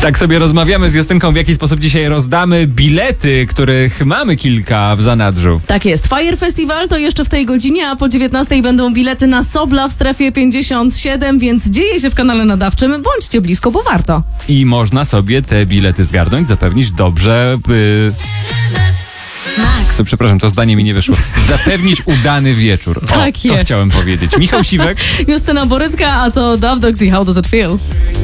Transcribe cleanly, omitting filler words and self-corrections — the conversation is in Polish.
Tak sobie rozmawiamy z Justynką, w jaki sposób dzisiaj rozdamy bilety, których mamy kilka w zanadrzu. Tak jest. Fire Festival to jeszcze w tej godzinie, a po 19 będą bilety na Sobla w strefie 57, więc dzieje się w kanale nadawczym. Bądźcie blisko, bo warto. I można sobie te bilety zgarnąć, zapewnić dobrze... To, przepraszam, to zdanie mi nie wyszło. Zapewnić udany wieczór. O, Tak to jest. chciałem powiedzieć. Michał Siwek. Justyna Borycka, a to Dove Dogs i How Does It Feel?